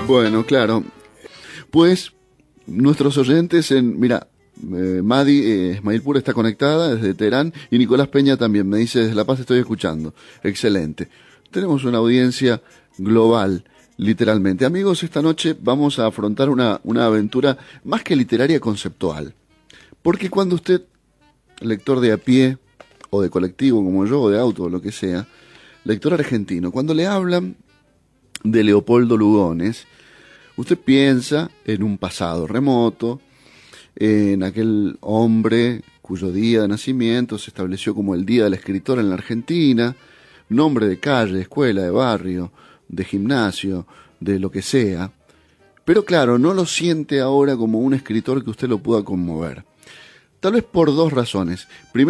Bueno, claro. Pues nuestros oyentes mira, Madi Ismailpur está conectada desde Teherán y Nicolás Peña también me dice desde La Paz estoy escuchando. Excelente. Tenemos una audiencia global, literalmente. Amigos, esta noche vamos a afrontar una aventura más que literaria, conceptual. Porque cuando usted, lector de a pie, o de colectivo como yo, o de auto, o lo que sea, lector argentino, cuando le hablan de Leopoldo Lugones, usted piensa en un pasado remoto, en aquel hombre cuyo día de nacimiento se estableció como el Día del Escritor en la Argentina, nombre de calle, de escuela, de barrio, de gimnasio, de lo que sea. Pero claro, no lo siente ahora como un escritor que usted lo pueda conmover. Tal vez por dos razones.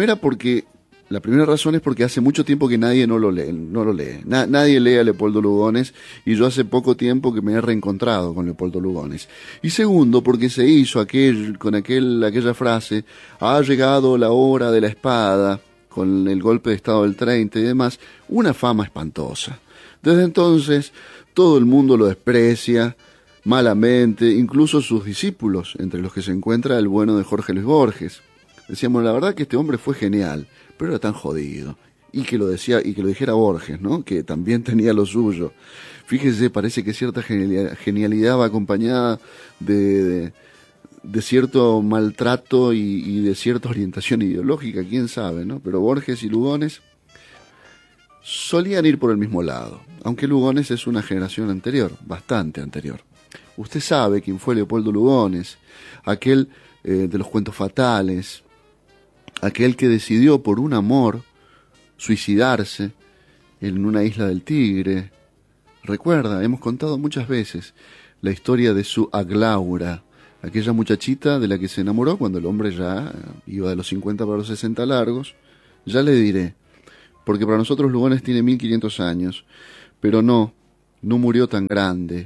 La primera razón es porque hace mucho tiempo que nadie no lo lee. Nadie lee a Leopoldo Lugones y yo hace poco tiempo que me he reencontrado con Leopoldo Lugones. Y segundo, porque se hizo aquella frase, ha llegado la hora de la espada, con el golpe de Estado del 30 y demás, una fama espantosa. Desde entonces, todo el mundo lo desprecia malamente, incluso sus discípulos, entre los que se encuentra el bueno de Jorge Luis Borges. Decíamos, la verdad que este hombre fue genial, pero era tan jodido. Y que lo dijera Borges, ¿no? Que también tenía lo suyo. Fíjese, parece que cierta genialidad va acompañada de cierto maltrato y de cierta orientación ideológica, quién sabe, ¿no? Pero Borges y Lugones solían ir por el mismo lado, aunque Lugones es una generación anterior, bastante anterior. Usted sabe quién fue Leopoldo Lugones, aquel de los cuentos fatales, aquel que decidió por un amor suicidarse en una isla del Tigre. Recuerda, hemos contado muchas veces la historia de su Aglaura, aquella muchachita de la que se enamoró cuando el hombre ya iba de los 50 para los 60 largos. Ya le diré, porque para nosotros Lugones tiene 1500 años, pero no murió tan grande.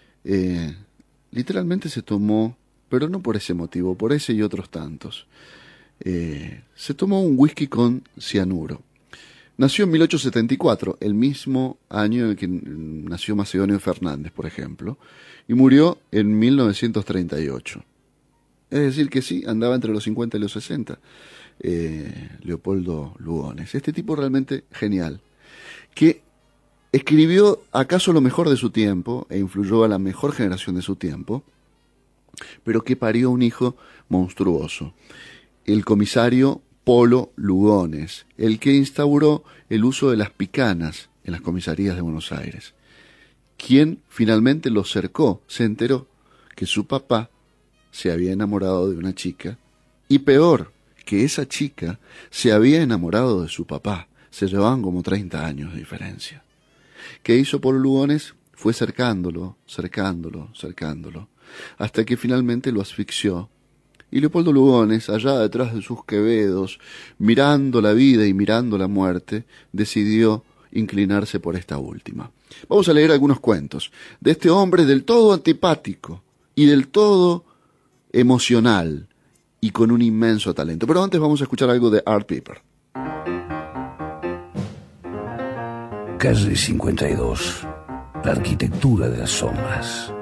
Literalmente se tomó, pero no por ese motivo, por ese y otros tantos. Se tomó un whisky con cianuro. Nació en 1874, el mismo año en el que nació Macedonio Fernández, por ejemplo, y murió en 1938. Es decir que sí, andaba entre los 50 y los 60, Leopoldo Lugones. Este tipo realmente genial, que escribió acaso lo mejor de su tiempo e influyó a la mejor generación de su tiempo, pero que parió un hijo monstruoso. El comisario Polo Lugones, el que instauró el uso de las picanas en las comisarías de Buenos Aires, quien finalmente lo cercó, se enteró que su papá se había enamorado de una chica, y peor, que esa chica se había enamorado de su papá, se llevaban como 30 años de diferencia. ¿Qué hizo Polo Lugones? Fue cercándolo, hasta que finalmente lo asfixió. Y Leopoldo Lugones, allá detrás de sus quevedos, mirando la vida y mirando la muerte, decidió inclinarse por esta última. Vamos a leer algunos cuentos de este hombre del todo antipático y del todo emocional y con un inmenso talento. Pero antes vamos a escuchar algo de Art Piper. Calle 52. La arquitectura de las sombras.